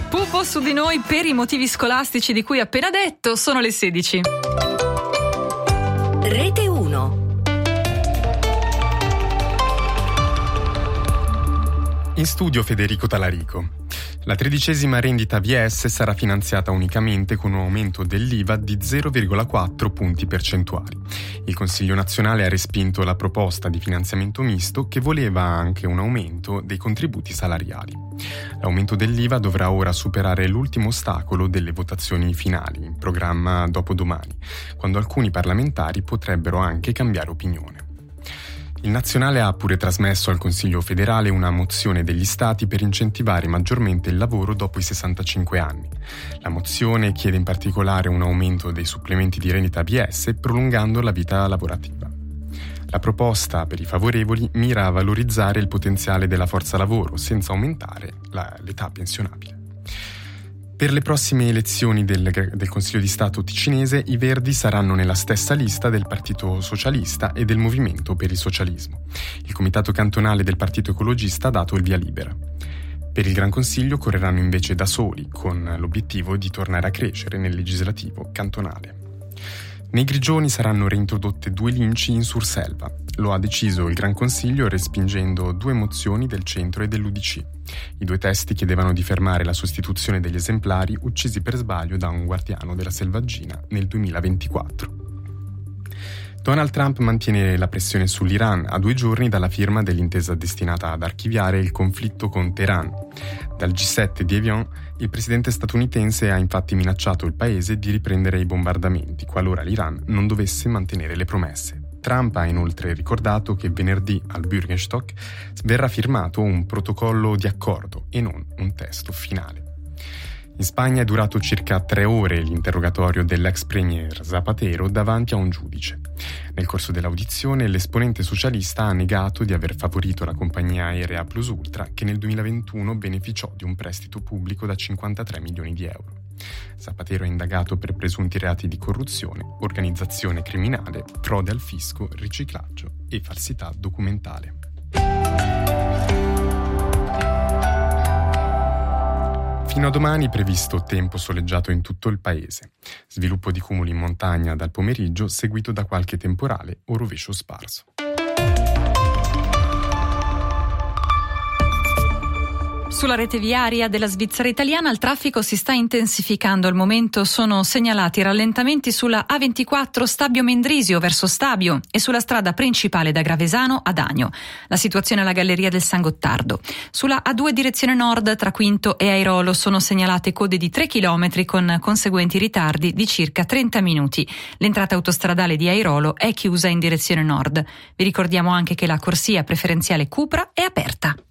Pupo su di noi per i motivi scolastici di cui appena detto. Sono le 16. Rete 1. In studio Federico Talarico. La 13ª rendita VS sarà finanziata unicamente con un aumento dell'IVA di 0,4 punti percentuali. Il Consiglio nazionale ha respinto la proposta di finanziamento misto che voleva anche un aumento dei contributi salariali. L'aumento dell'IVA dovrà ora superare l'ultimo ostacolo delle votazioni finali, in programma dopodomani, quando alcuni parlamentari potrebbero anche cambiare opinione. Il Nazionale ha pure trasmesso al Consiglio federale una mozione degli Stati per incentivare maggiormente il lavoro dopo i 65 anni. La mozione chiede in particolare un aumento dei supplementi di rendita VS prolungando la vita lavorativa. La proposta per i favorevoli mira a valorizzare il potenziale della forza lavoro senza aumentare l'età pensionabile. Per le prossime elezioni del Consiglio di Stato ticinese, i Verdi saranno nella stessa lista del Partito Socialista e del Movimento per il Socialismo. Il Comitato Cantonale del Partito Ecologista ha dato il via libera. Per il Gran Consiglio correranno invece da soli, con l'obiettivo di tornare a crescere nel legislativo cantonale. Nei Grigioni saranno reintrodotte 2 linci in Surselva. Lo ha deciso il Gran Consiglio respingendo 2 mozioni del centro e dell'UDC. I 2 testi chiedevano di fermare la sostituzione degli esemplari uccisi per sbaglio da un guardiano della selvaggina nel 2024. Donald Trump mantiene la pressione sull'Iran a 2 giorni dalla firma dell'intesa destinata ad archiviare il conflitto con Teheran. Dal G7 di Evian, il presidente statunitense ha infatti minacciato il paese di riprendere i bombardamenti qualora l'Iran non dovesse mantenere le promesse. Trump ha inoltre ricordato che venerdì al Bürgerstock verrà firmato un protocollo di accordo e non un testo finale. In Spagna è durato circa 3 ore l'interrogatorio dell'ex premier Zapatero davanti a un giudice. Nel corso dell'audizione l'esponente socialista ha negato di aver favorito la compagnia aerea Plus Ultra che nel 2021 beneficiò di un prestito pubblico da 53 milioni di euro. Zapatero è indagato per presunti reati di corruzione, organizzazione criminale, frode al fisco, riciclaggio e falsità documentale. Fino a domani previsto tempo soleggiato in tutto il paese. Sviluppo di cumuli in montagna dal pomeriggio seguito da qualche temporale o rovescio sparso. Sulla rete viaria della Svizzera italiana il traffico si sta intensificando. Al momento sono segnalati rallentamenti sulla A24 Stabio-Mendrisio verso Stabio e sulla strada principale da Gravesano ad Agno. La situazione alla Galleria del San Gottardo. Sulla A2 direzione nord tra Quinto e Airolo sono segnalate code di 3 km con conseguenti ritardi di circa 30 minuti. L'entrata autostradale di Airolo è chiusa in direzione nord. Vi ricordiamo anche che la corsia preferenziale Cupra è aperta.